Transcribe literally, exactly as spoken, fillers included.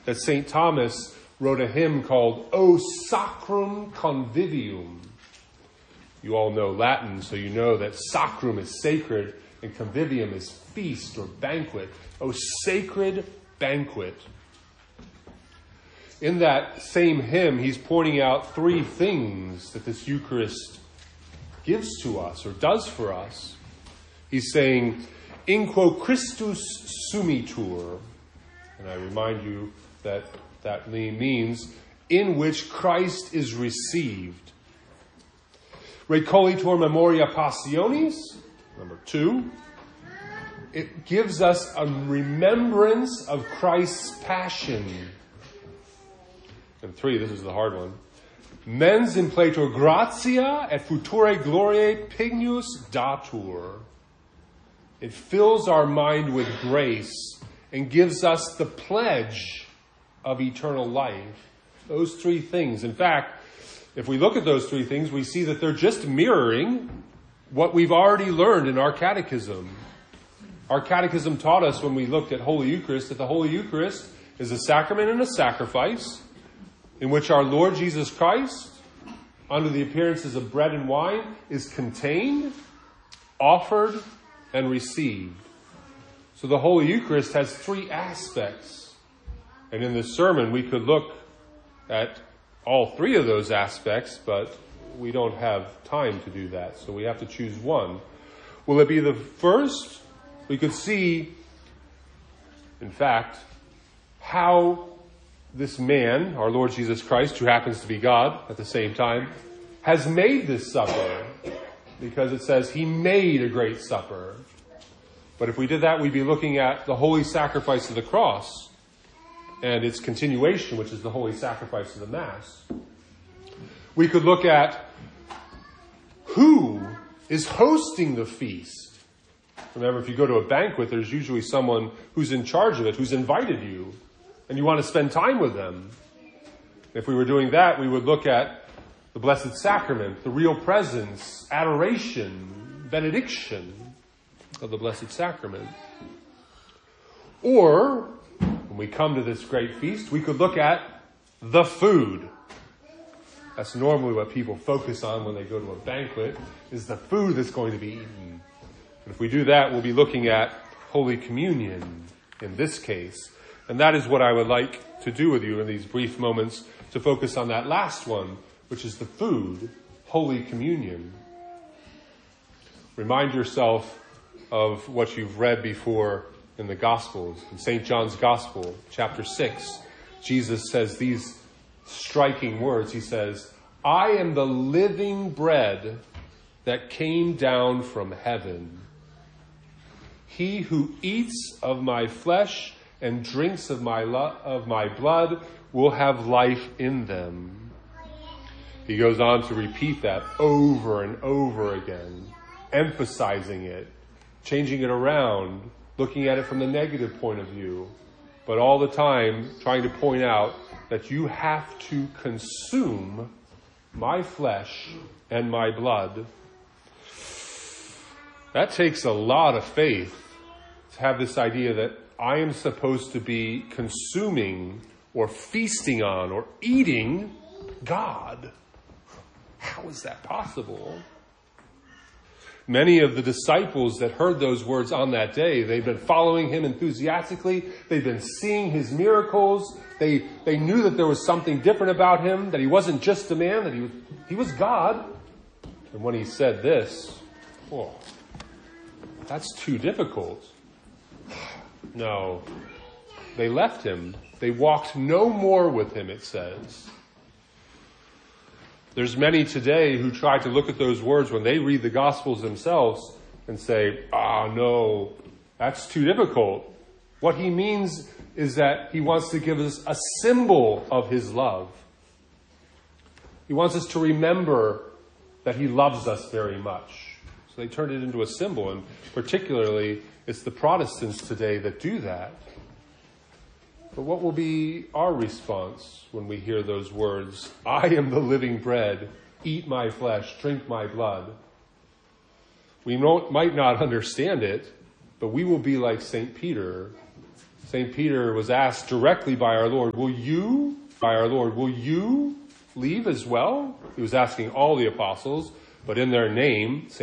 that Saint Thomas wrote a hymn called O Sacrum Convivium. You all know Latin, so you know that sacrum is sacred and convivium is feast or banquet. O sacred banquet. In that same hymn, he's pointing out three things that this Eucharist gives to us or does for us. He's saying, In quo Christus sumitur. And I remind you that that means in which Christ is received. Recolitur memoria passionis. Number two. It gives us a remembrance of Christ's passion. And three, this is the hard one. Mens impletur gratia et future gloriae pignus datur. It fills our mind with grace and gives us the pledge of eternal life. Those three things. In fact, if we look at those three things, we see that they're just mirroring what we've already learned in our catechism. Our catechism taught us when we looked at Holy Eucharist that the Holy Eucharist is a sacrament and a sacrifice in which our Lord Jesus Christ, under the appearances of bread and wine, is contained, offered, and received. So the Holy Eucharist has three aspects. And in this sermon, we could look at all three of those aspects, but we don't have time to do that. So we have to choose one. Will it be the first? We could see, in fact, how this man, our Lord Jesus Christ, who happens to be God at the same time, has made this supper. Because it says he made a great supper. But if we did that, we'd be looking at the holy sacrifice of the cross and its continuation, which is the holy sacrifice of the Mass. We could look at who is hosting the feast. Remember, if you go to a banquet, there's usually someone who's in charge of it, who's invited you, and you want to spend time with them. If we were doing that, we would look at the Blessed Sacrament, the real presence, adoration, benediction of the Blessed Sacrament. Or, when we come to this great feast, we could look at the food. That's normally what people focus on when they go to a banquet, is the food that's going to be eaten. And if we do that, we'll be looking at Holy Communion in this case. And that is what I would like to do with you in these brief moments, to focus on that last one, which is the food, Holy Communion. Remind yourself of what you've read before in the Gospels. In Saint John's Gospel, chapter six, Jesus says these striking words. He says, I am the living bread that came down from heaven. He who eats of my flesh and drinks of my lo- of my blood will have life in them. He goes on to repeat that over and over again, emphasizing it, changing it around, looking at it from the negative point of view, but all the time trying to point out that you have to consume my flesh and my blood. That takes a lot of faith to have this idea that I am supposed to be consuming or feasting on or eating God. How is that possible? Many of the disciples that heard those words on that day, they've been following him enthusiastically. They've been seeing his miracles. They they knew that there was something different about him, that he wasn't just a man, that he was, he was God. And when he said this, oh, that's too difficult. No. They left him. They walked no more with him, it says. There's many today who try to look at those words when they read the Gospels themselves and say, ah, no, that's too difficult. What he means is that he wants to give us a symbol of his love. He wants us to remember that he loves us very much. So they turned it into a symbol, and particularly it's the Protestants today that do that. But what will be our response when we hear those words, I am the living bread, eat my flesh, drink my blood? We might not understand it, but we will be like Saint Peter, Saint Peter was asked directly by our Lord, will you, by our Lord, will you leave as well? He was asking all the apostles, but in their name, Saint